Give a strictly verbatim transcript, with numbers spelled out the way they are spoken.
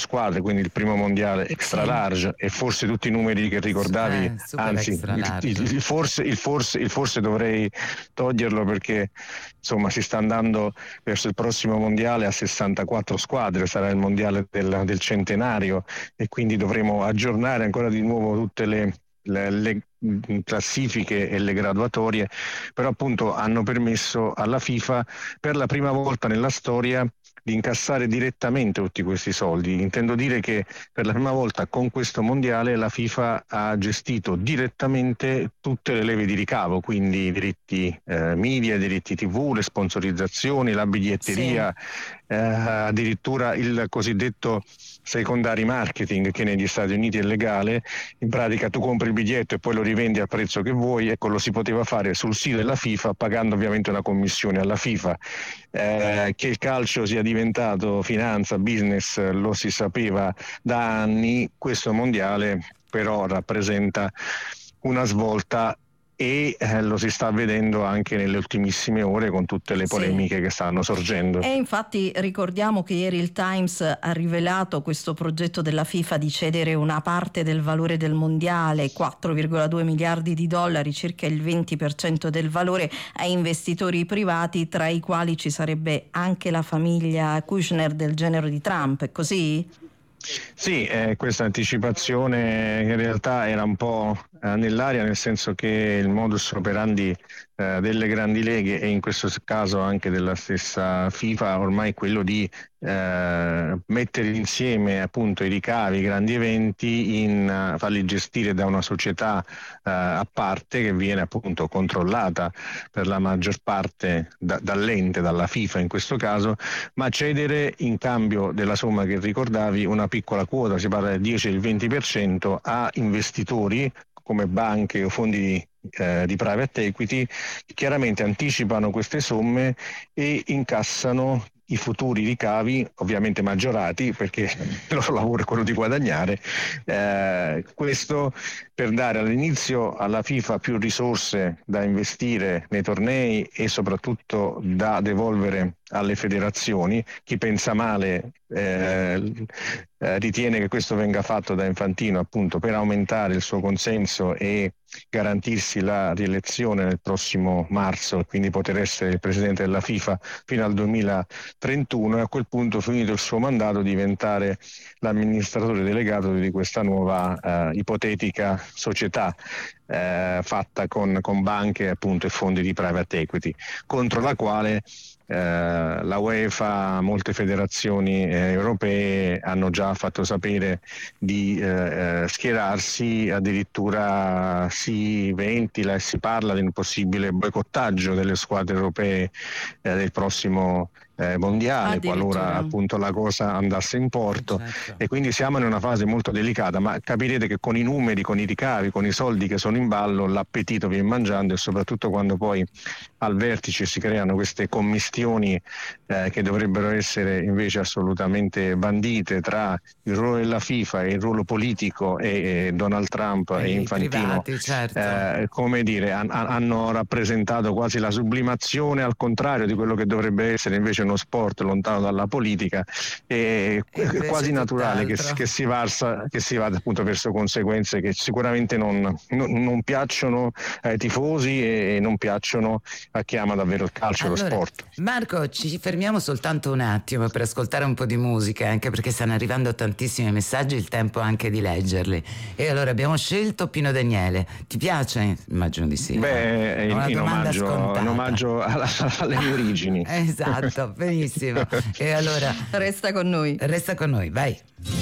squadre, quindi il primo mondiale extra large, e forse tutti i numeri che ricordavi, eh, anzi il, il, il, forse, il, forse, il forse dovrei toglierlo, perché insomma si sta andando verso il prossimo mondiale a sessantaquattro squadre, sarà il mondiale del, del centenario, e quindi dovremo aggiornare ancora di nuovo tutte le Le, le classifiche e le graduatorie, però appunto hanno permesso alla FIFA per la prima volta nella storia di incassare direttamente tutti questi soldi. Intendo dire che per la prima volta con questo mondiale la FIFA ha gestito direttamente tutte le leve di ricavo, quindi i diritti eh, media, i diritti tivù, le sponsorizzazioni, la biglietteria, sì. eh, addirittura il cosiddetto secondary marketing, che negli Stati Uniti è legale. In pratica tu compri il biglietto e poi lo rivendi al prezzo che vuoi, ecco, lo si poteva fare sul sito della FIFA pagando ovviamente una commissione alla FIFA. Eh, che il calcio sia diventato finanza, business, lo si sapeva da anni. Questo mondiale però rappresenta una svolta e eh, lo si sta vedendo anche nelle ultimissime ore con tutte le polemiche sì. che stanno sorgendo. E infatti ricordiamo che ieri il Times ha rivelato questo progetto della FIFA di cedere una parte del valore del mondiale, quattro virgola due miliardi di dollari, circa il venti per cento del valore, a investitori privati, tra i quali ci sarebbe anche la famiglia Kushner del genero di Trump, è così? Sì, eh, questa anticipazione in realtà era un po' eh, nell'aria, nel senso che il modus operandi eh, delle grandi leghe, e in questo caso anche della stessa FIFA, ormai è quello di eh, mettere insieme appunto i ricavi, i grandi eventi, in uh, farli gestire da una società uh, a parte, che viene appunto controllata per la maggior parte da, dall'ente, dalla FIFA in questo caso, ma cedere in cambio della somma che ricordavi una piccola quota, si parla del dieci al venti per cento, a investitori come banche o fondi di Eh, di private equity, che chiaramente anticipano queste somme e incassano i futuri ricavi, ovviamente maggiorati, perché il loro lavoro è quello di guadagnare, eh, questo per dare all'inizio alla FIFA più risorse da investire nei tornei e soprattutto da devolvere alle federazioni. Chi pensa male eh, eh, ritiene che questo venga fatto da Infantino appunto per aumentare il suo consenso e garantirsi la rielezione nel prossimo marzo, e quindi poter essere il presidente della FIFA fino al duemilatrentuno, e a quel punto, finito il suo mandato, diventare l'amministratore delegato di questa nuova eh, ipotetica società eh, fatta con, con banche appunto e fondi di private equity, contro la quale Eh, la UEFA, molte federazioni eh, europee hanno già fatto sapere di eh, schierarsi. Addirittura si ventila e si parla di un possibile boicottaggio delle squadre europee eh, del prossimo eh, mondiale, qualora appunto la cosa andasse in porto. Certo. E quindi siamo in una fase molto delicata, ma capirete che con i numeri, con i ricavi, con i soldi che sono in ballo, l'appetito viene mangiando, e soprattutto quando poi al vertice si creano queste commistioni eh, che dovrebbero essere invece assolutamente bandite, tra il ruolo della FIFA e il ruolo politico e, e Donald Trump e, e Infantino, privati, certo. eh, come dire, han, hanno rappresentato quasi la sublimazione al contrario di quello che dovrebbe essere invece uno sport lontano dalla politica, e è quasi naturale che, che si varsa, che si vada appunto verso conseguenze che sicuramente non, non, non piacciono ai tifosi e non piacciono a chi ama davvero il calcio e allora, lo sport. Marco, ci fermiamo soltanto un attimo per ascoltare un po' di musica, anche perché stanno arrivando tantissimi messaggi, il tempo anche di leggerli. E allora abbiamo scelto Pino Daniele. Ti piace? Immagino di sì. Beh, in, in, omaggio, in omaggio alla, alle mie origini. Esatto, benissimo. E allora resta con noi. Resta con noi, vai.